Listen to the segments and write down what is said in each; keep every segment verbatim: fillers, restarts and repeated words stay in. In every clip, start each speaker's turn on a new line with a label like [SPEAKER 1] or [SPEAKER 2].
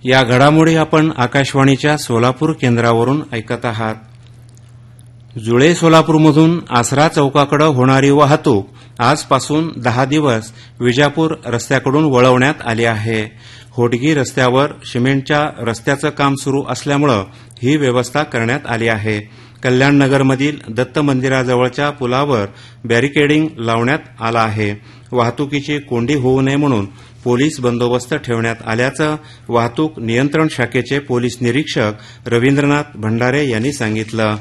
[SPEAKER 1] या घडामोडी आपण आकाशवाणीच्या सोलापूर केंद्रावरून ऐकत आहात. जुळे सोलापूरमधून आसरा चौकाकडे होणारी वाहतूक आजपासून दहा दिवस विजापूर रस्त्याकडून वळवण्यात आली आहे. होटगी रस्त्यावर सिमेंटच्या रस्त्याचं काम सुरू असल्यामुळे ही व्यवस्था करण्यात आली आहे. कल्याणनगरमधील दत्त मंदिराजवळच्या पुलावर बॅरिकेडिंग लावण्यात आलं आहे. वाहतुकीची कोंडी होऊ नये म्हणून पोलीस बंदोबस्त ठेवण्यात आल्याचं वाहतूक नियंत्रण शाखेचे पोलीस निरीक्षक रवींद्रनाथ भंडारे यांनी सांगितलं.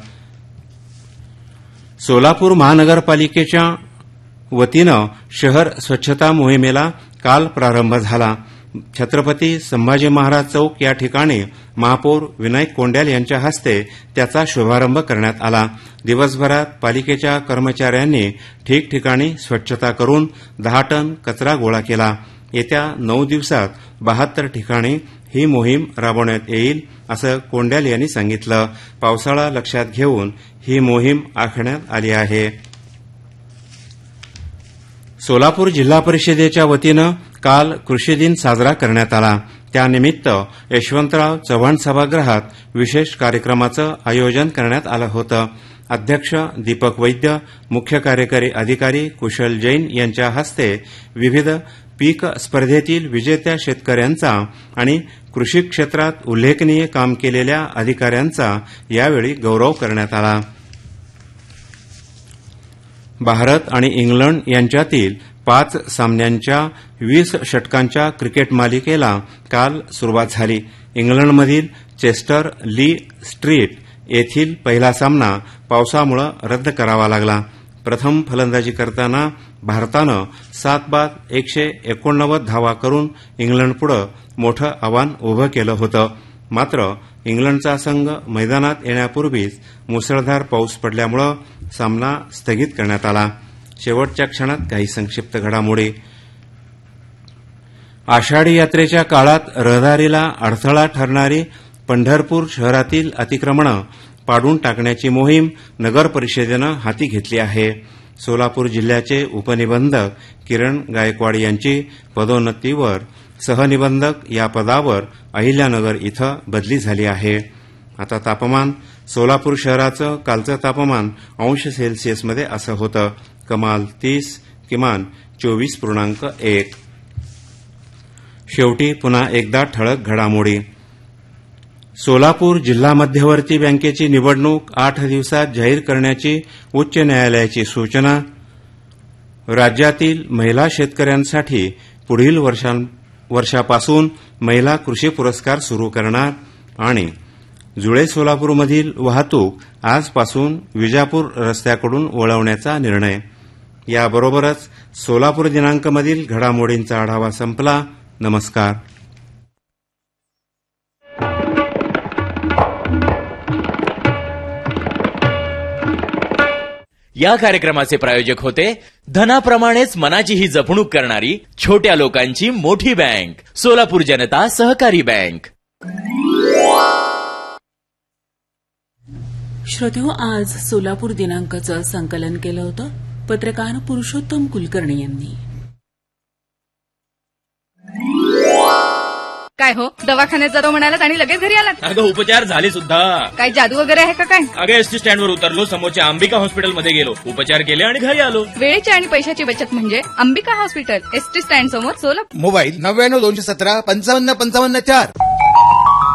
[SPEAKER 1] सोलापूर महानगरपालिकेच्या वतीनं शहर स्वच्छता मोहिमेला काल प्रारंभ झाला. छत्रपती संभाजी महाराज चौक या ठिकाणी महापौर विनायक कोंड्याल यांच्या हस्ते त्याचा शुभारंभ करण्यात आला. दिवसभरात पालिकेच्या कर्मचाऱ्यांनी ठिकठिकाणी स्वच्छता करून दहा टन कचरा गोळा केला. येत्या नऊ दिवसात बहात्तर ठिकाणी ही मोहीम राबवण्यात येईल असं कोंड्याल यांनी सांगितलं. पावसाळा लक्षात घेऊन ही मोहीम आखण्यात आली आहे. सोलापूर जिल्हा परिषदेच्या वतीनं काल कृषी दिन साजरा करण्यात आला. त्यानिमित्त यशवंतराव चव्हाण सभागृहात विशेष कार्यक्रमाचं आयोजन करण्यात आलं होतं. अध्यक्ष दीपक वैद्य, मुख्य कार्यकारी अधिकारी कुशल जैन यांच्या हस्ते विविध पीक स्पर्धेतील विजेत्या शेतकऱ्यांचा आणि कृषी क्षेत्रात उल्लेखनीय काम केलेल्या अधिकाऱ्यांचा यावेळी गौरव करण्यात आला. भारत आणि इंग्लंड यांच्यातील पाच सामन्यांच्या वीस षटकांच्या क्रिकेट मालिकेला काल सुरुवात झाली. इंग्लंडमधील चेस्टर ली स्ट्रीट येथील पहिला सामना पावसामुळे रद्द करावा लागला. प्रथम फलंदाजी करताना भारतानं सात बाद एकशे एकोणनव्वद धावा करून इंग्लंडपुढे मोठं आव्हान उभं केलं होतं. मात्र इंग्लंडचा संघ मैदानात येण्यापूर्वीच मुसळधार पाऊस पडल्यामुळे सामना स्थगित करण्यात आला. शेवटच्या क्षणात काही संक्षिप्त घडामोडी. आषाढी यात्रेच्या काळात रहदारीला अडथळा ठरणारी पंढरपूर शहरातील अतिक्रमणं पाडून टाकण्याची मोहीम नगर परिषदेनं हाती घेतली आहे. सोलापूर जिल्ह्याचे उपनिबंधक किरण गायकवाड यांची पदोन्नतीवर सहनिबंधक या पदावर अहिल्यानगर इथं बदली झाली आहे. आता तापमान. सोलापूर शहराचं कालचं तापमान अंश सेल्सिअसमध्ये असं होतं. कमाल तीस, किमान चोवीस पूर्णांक एक. शेवटी पुन्हा एकदा ठळक घडामोडी. सोलापूर जिल्हा मध्यवर्ती बँकेची निवडणूक आठ दिवसात जाहीर करण्याची उच्च न्यायालयाची सूचना. राज्यातील महिला शेतकऱ्यांसाठी पुढील वर्षापासून महिला कृषी पुरस्कार सुरू करणार. आणि जुळे सोलापूरमधील वाहतूक आजपासून विजापूर रस्त्याकडून वळवण्याचा निर्णय. याबरोबरच सोलापूर दिनांकमधील घडामोडींचा आढावा संपला. नमस्कार.
[SPEAKER 2] या कार्यक्रमाचे प्रायोजक होते धनाप्रमाणेच मनाचीही जपणूक करणारी छोट्या लोकांची मोठी बँक सोलापूर जनता सहकारी बँक.
[SPEAKER 3] श्रोतेहो, आज सोलापूर दिनांकाचं संकलन केलं होतं पत्रकार पुरुषोत्तम कुलकर्णी यांनी.
[SPEAKER 4] काय हो, दवाखान्यात जातो म्हणालात आणि लगेच घरी आलात?
[SPEAKER 2] अगं उपचार झाले सुद्धा.
[SPEAKER 4] काय जादू वगैरे आहे का काय?
[SPEAKER 2] अगं एसटी स्टँडवर उतरलो, समोरच्या अंबिका हॉस्पिटलमध्ये गेलो, उपचार केले आणि घरी आलो.
[SPEAKER 4] वेळेची आणि पैशाची बचत म्हणजे अंबिका हॉस्पिटल, एसटी स्टँड समोर सोलापूर.
[SPEAKER 5] मोबाईल नव्याण्णव दोनशे सतरा पंचावन्न पंचावन्न चार.